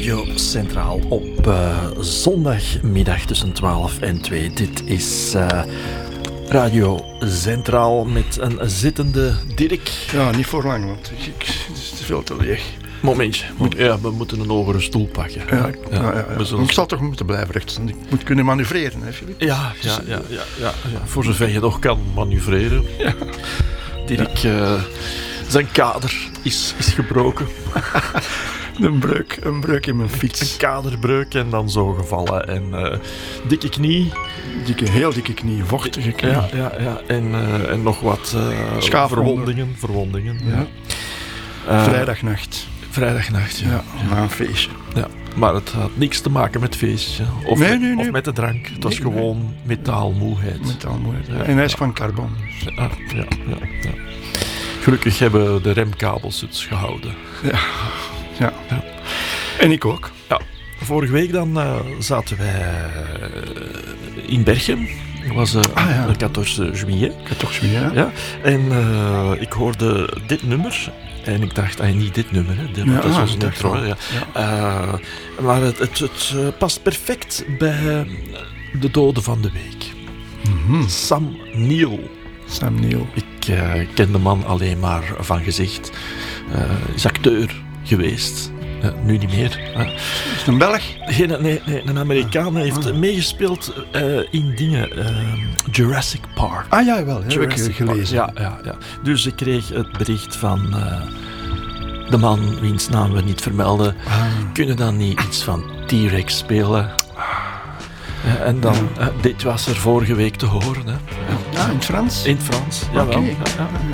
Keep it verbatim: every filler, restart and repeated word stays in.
Radio Centraal op uh, zondagmiddag tussen twaalf en twee. Dit is uh, Radio Centraal met een zittende Dirk. Ja, niet voor lang, want ik, ik, het is te veel te leeg. Momentje, ja, we moeten een hogere stoel pakken. Ja, ja, ja, ja, ja. We zullen... Ik zal toch moeten blijven rechten. Ik moet kunnen manoeuvreren, hè, Filip? Ja, ja, ja, ja, ja, ja, voor zover je nog kan manoeuvreren. Ja. Dirk, uh, zijn kader is, is gebroken. Een breuk, een breuk in mijn fiets. Een kaderbreuk en dan zo gevallen. En uh, dikke knie. Dikke, heel dikke knie, vochtige knie. Ja, ja, ja. En, uh, en nog wat uh, verwondingen. verwondingen ja. Ja. Uh, Vrijdagnacht. Vrijdagnacht, ja. Ja, na een feestje. Ja, maar het had niks te maken met feestje. Of, nee, met, nee, nee. of met de drank. Het was nee, gewoon nee. metaalmoeheid. Metaalmoeheid. Ja. En hij is van carbon. Ja, ja, ja, ja. Gelukkig hebben we de remkabels het gehouden. Ja. Ja. ja. En ik ook. Ja. Vorige week dan uh, zaten wij uh, in Berchem. Dat was uh, ah, ja. de veertien juillet. veertien juillet, ja. En uh, ik hoorde dit nummer. En ik dacht, ah, niet dit nummer, hè. De, ja, dat was ah, een intro. Ja. Ja. Uh, maar het, het, het uh, past perfect bij de dode van de week. Mm-hmm. Sam Neill. Sam Neill. Ik uh, ken de man alleen maar van gezicht. Hij uh, is acteur geweest. Uh, nu niet meer. Uh, is het een Belg? Geen, nee, nee, een Amerikaan. Hij heeft ah. meegespeeld uh, in dingen. Uh, Jurassic Park. Ah ja, wel. Jurassic heb ik gelezen. Park. Ja, ja, ja. Dus ik kreeg het bericht van uh, de man wiens naam we niet vermelden. Ah. Kunnen dan niet iets van T-Rex spelen? Ja, en dan, uh, dit was er vorige week te horen. Hè. Ja, in het Frans? In het Frans, jawel. Okay. Ja, ja.